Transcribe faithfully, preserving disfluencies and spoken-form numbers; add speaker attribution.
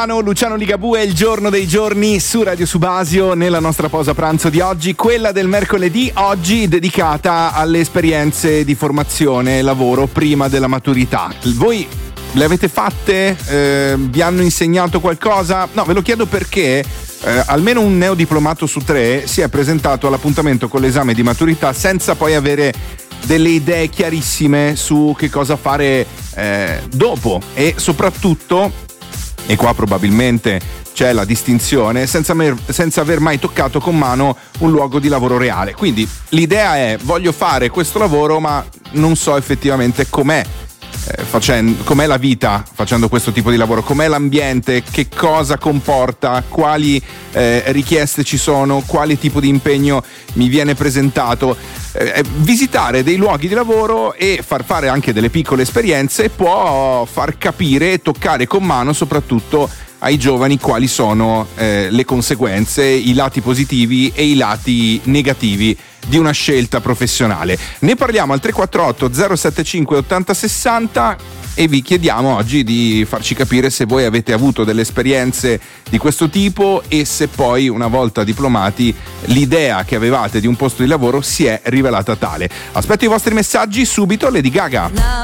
Speaker 1: Luciano Ligabue è il giorno dei giorni su Radio Subasio nella nostra pausa pranzo di oggi, quella del mercoledì, oggi dedicata alle esperienze di formazione e lavoro prima della maturità. Voi le avete fatte? Eh, vi hanno insegnato qualcosa? No, ve lo chiedo perché eh, almeno un neodiplomato su tre si è presentato all'appuntamento con l'esame di maturità senza poi avere delle idee chiarissime su che cosa fare eh, dopo e soprattutto, e qua probabilmente c'è la distinzione, senza, mer- senza aver mai toccato con mano un luogo di lavoro reale. Quindi l'idea è: voglio fare questo lavoro ma non so effettivamente com'è, eh, facendo, com'è la vita facendo questo tipo di lavoro, com'è l'ambiente, che cosa comporta, quali eh, richieste ci sono, quale tipo di impegno mi viene presentato. Eh, visitare dei luoghi di lavoro e far fare anche delle piccole esperienze può far capire e toccare con mano soprattutto ai giovani quali sono eh, le conseguenze, i lati positivi e i lati negativi di una scelta professionale. Ne parliamo al tre quattro otto zero sette cinque otto zero sei zero e vi chiediamo oggi di farci capire se voi avete avuto delle esperienze di questo tipo e se poi, una volta diplomati, l'idea che avevate di un posto di lavoro si è rivelata tale. Aspetto i vostri messaggi, subito Lady Gaga.